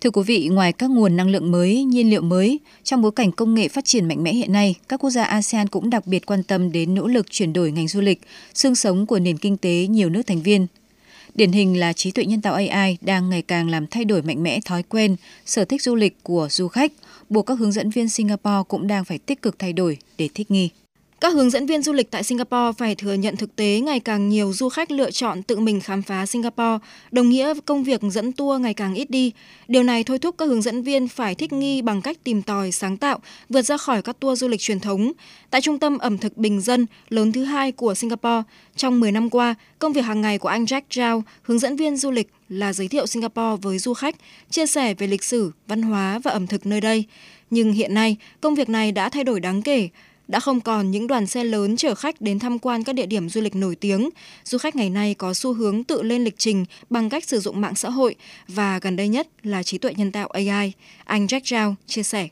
Thưa quý vị, ngoài các nguồn năng lượng mới, nhiên liệu mới, trong bối cảnh công nghệ phát triển mạnh mẽ hiện nay, các quốc gia ASEAN cũng đặc biệt quan tâm đến nỗ lực chuyển đổi ngành du lịch, xương sống của nền kinh tế nhiều nước thành viên. Điển hình là trí tuệ nhân tạo AI đang ngày càng làm thay đổi mạnh mẽ thói quen, sở thích du lịch của du khách, buộc các hướng dẫn viên Singapore cũng đang phải tích cực thay đổi để thích nghi. Các hướng dẫn viên du lịch tại Singapore phải thừa nhận thực tế ngày càng nhiều du khách lựa chọn tự mình khám phá Singapore, đồng nghĩa công việc dẫn tour ngày càng ít đi. Điều này thôi thúc các hướng dẫn viên phải thích nghi bằng cách tìm tòi, sáng tạo, vượt ra khỏi các tour du lịch truyền thống. Tại trung tâm ẩm thực bình dân lớn thứ hai của Singapore, trong 10 năm qua, công việc hàng ngày của anh Jack Zhao, hướng dẫn viên du lịch, là giới thiệu Singapore với du khách, chia sẻ về lịch sử, văn hóa và ẩm thực nơi đây. Nhưng hiện nay, công việc này đã thay đổi đáng kể. Đã không còn những đoàn xe lớn chở khách đến tham quan các địa điểm du lịch nổi tiếng. Du khách ngày nay có xu hướng tự lên lịch trình bằng cách sử dụng mạng xã hội và gần đây nhất là trí tuệ nhân tạo AI. Anh Jack Zhao chia sẻ.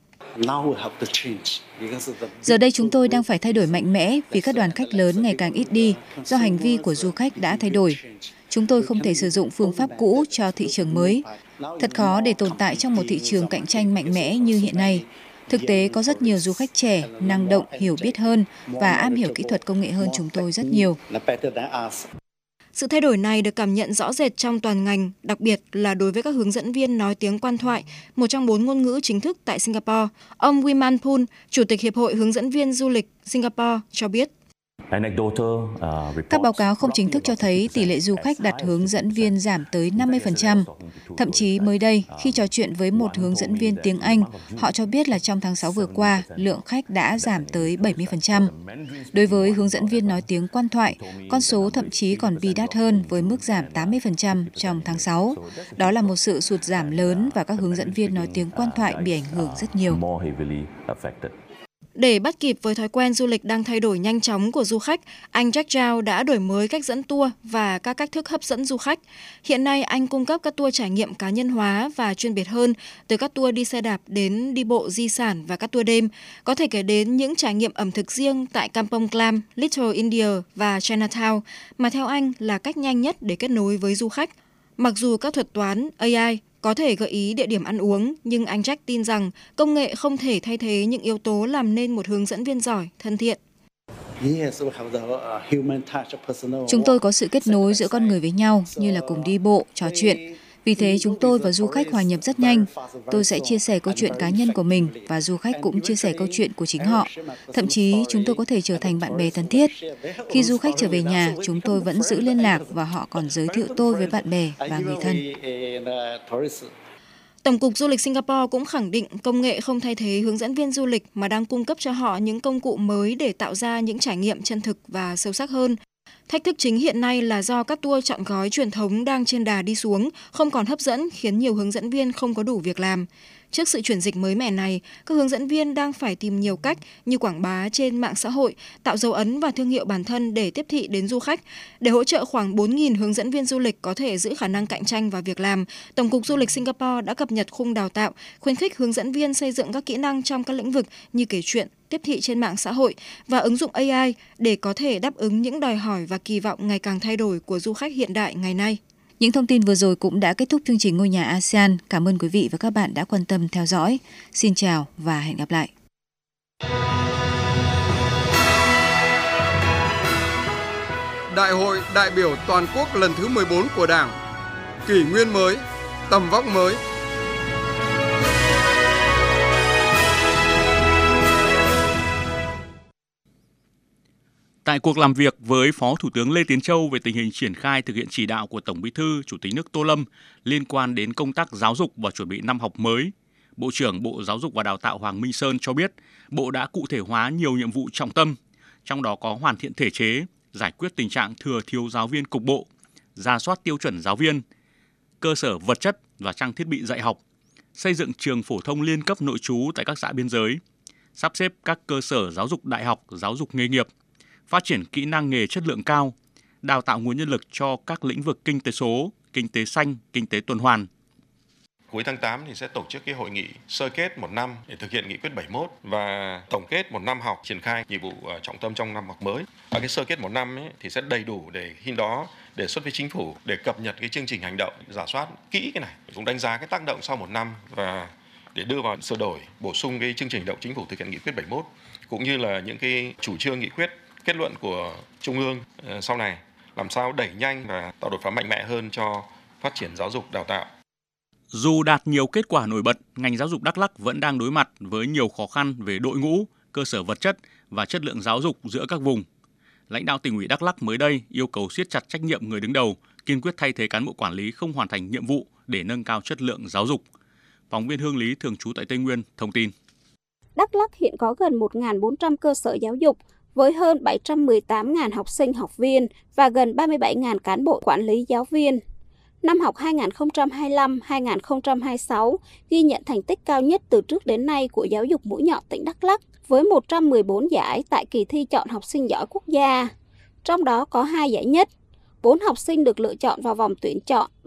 Giờ đây chúng tôi đang phải thay đổi mạnh mẽ vì các đoàn khách lớn ngày càng ít đi do hành vi của du khách đã thay đổi. Chúng tôi không thể sử dụng phương pháp cũ cho thị trường mới. Thật khó để tồn tại trong một thị trường cạnh tranh mạnh mẽ như hiện nay. Thực tế có rất nhiều du khách trẻ, năng động, hiểu biết hơn và am hiểu kỹ thuật công nghệ hơn chúng tôi rất nhiều. Sự thay đổi này được cảm nhận rõ rệt trong toàn ngành, đặc biệt là đối với các hướng dẫn viên nói tiếng quan thoại, một trong 4 ngôn ngữ chính thức tại Singapore. Ông Wiman Poon, Chủ tịch Hiệp hội Hướng dẫn viên du lịch Singapore cho biết. Các báo cáo không chính thức cho thấy tỷ lệ du khách đặt hướng dẫn viên giảm tới 50%. Thậm chí mới đây, khi trò chuyện với một hướng dẫn viên tiếng Anh, họ cho biết là trong tháng 6 vừa qua, lượng khách đã giảm tới 70%. Đối với hướng dẫn viên nói tiếng quan thoại, con số thậm chí còn bi đát hơn với mức giảm 80% trong tháng 6. Đó là một sự sụt giảm lớn và các hướng dẫn viên nói tiếng quan thoại bị ảnh hưởng rất nhiều. Để bắt kịp với thói quen du lịch đang thay đổi nhanh chóng của du khách, anh Jack Zhao đã đổi mới cách dẫn tour và các cách thức hấp dẫn du khách. Hiện nay, anh cung cấp các tour trải nghiệm cá nhân hóa và chuyên biệt hơn, từ các tour đi xe đạp đến đi bộ di sản và các tour đêm. Có thể kể đến những trải nghiệm ẩm thực riêng tại Kampong Glam, Little India và Chinatown, mà theo anh là cách nhanh nhất để kết nối với du khách. Mặc dù các thuật toán AI có thể gợi ý địa điểm ăn uống, nhưng anh Jack tin rằng công nghệ không thể thay thế những yếu tố làm nên một hướng dẫn viên giỏi, thân thiện. Chúng tôi có sự kết nối giữa con người với nhau, như là cùng đi bộ, trò chuyện. Vì thế chúng tôi và du khách hòa nhập rất nhanh. Tôi sẽ chia sẻ câu chuyện cá nhân của mình và du khách cũng chia sẻ câu chuyện của chính họ. Thậm chí chúng tôi có thể trở thành bạn bè thân thiết. Khi du khách trở về nhà, chúng tôi vẫn giữ liên lạc và họ còn giới thiệu tôi với bạn bè và người thân. Tổng cục Du lịch Singapore cũng khẳng định công nghệ không thay thế hướng dẫn viên du lịch mà đang cung cấp cho họ những công cụ mới để tạo ra những trải nghiệm chân thực và sâu sắc hơn. Thách thức chính hiện nay là do các tour chọn gói truyền thống đang trên đà đi xuống, không còn hấp dẫn khiến nhiều hướng dẫn viên không có đủ việc làm. Trước sự chuyển dịch mới mẻ này, các hướng dẫn viên đang phải tìm nhiều cách như quảng bá trên mạng xã hội, tạo dấu ấn và thương hiệu bản thân để tiếp thị đến du khách. Để hỗ trợ khoảng 4.000 hướng dẫn viên du lịch có thể giữ khả năng cạnh tranh và việc làm, Tổng cục Du lịch Singapore đã cập nhật khung đào tạo, khuyến khích hướng dẫn viên xây dựng các kỹ năng trong các lĩnh vực như kể chuyện, tiếp thị trên mạng xã hội và ứng dụng AI để có thể đáp ứng những đòi hỏi và kỳ vọng ngày càng thay đổi của du khách hiện đại ngày nay. Những thông tin vừa rồi cũng đã kết thúc chương trình Ngôi nhà ASEAN. Cảm ơn quý vị và các bạn đã quan tâm theo dõi. Xin chào và hẹn gặp lại. Đại hội đại biểu toàn quốc lần thứ 14 của Đảng, kỷ nguyên mới, tầm vóc mới. Tại cuộc làm việc với Phó Thủ tướng Lê Tiến Châu về tình hình triển khai thực hiện chỉ đạo của Tổng Bí thư, Chủ tịch nước Tô Lâm liên quan đến công tác giáo dục và chuẩn bị năm học mới, Bộ trưởng Bộ Giáo dục và Đào tạo Hoàng Minh Sơn cho biết Bộ đã cụ thể hóa nhiều nhiệm vụ trọng tâm, trong đó có hoàn thiện thể chế, giải quyết tình trạng thừa thiếu giáo viên cục bộ, rà soát tiêu chuẩn giáo viên, cơ sở vật chất và trang thiết bị dạy học, xây dựng trường phổ thông liên cấp nội trú tại các xã biên giới, sắp xếp các cơ sở giáo dục đại học, giáo dục nghề nghiệp, phát triển kỹ năng nghề chất lượng cao, đào tạo nguồn nhân lực cho các lĩnh vực kinh tế số, kinh tế xanh, kinh tế tuần hoàn. Cuối tháng 8 thì sẽ tổ chức cái hội nghị sơ kết một năm để thực hiện nghị quyết 71 và tổng kết một năm học triển khai nhiệm vụ trọng tâm trong năm học mới. Và cái sơ kết một năm ấy thì sẽ đầy đủ để khi đó đề xuất với chính phủ để cập nhật cái chương trình hành động, rà soát kỹ cái này, cũng đánh giá cái tác động sau 1 năm và để đưa vào sửa đổi, bổ sung cái chương trình hành động chính phủ thực hiện nghị quyết 71 cũng như là những cái chủ trương nghị quyết, kết luận của Trung ương sau này làm sao đẩy nhanh và tạo đột phá mạnh mẽ hơn cho phát triển giáo dục đào tạo. Dù đạt nhiều kết quả nổi bật, ngành giáo dục Đắk Lắk vẫn đang đối mặt với nhiều khó khăn về đội ngũ, cơ sở vật chất và chất lượng giáo dục giữa các vùng. Lãnh đạo tỉnh ủy Đắk Lắk mới đây yêu cầu siết chặt trách nhiệm người đứng đầu, kiên quyết thay thế cán bộ quản lý không hoàn thành nhiệm vụ để nâng cao chất lượng giáo dục. Phóng viên Hương Lý thường trú tại Tây Nguyên thông tin. Đắk Lắk hiện có gần 1.400 cơ sở giáo dục với hơn 718.000 học sinh học viên và gần 37.000 cán bộ quản lý giáo viên. Năm học 2025-2026 ghi nhận thành tích cao nhất từ trước đến nay của giáo dục mũi nhọn tỉnh Đắk Lắk với 114 giải tại kỳ thi chọn học sinh giỏi quốc gia. Trong đó có 2 giải nhất, 4 học sinh được lựa chọn vào vòng tuyển chọn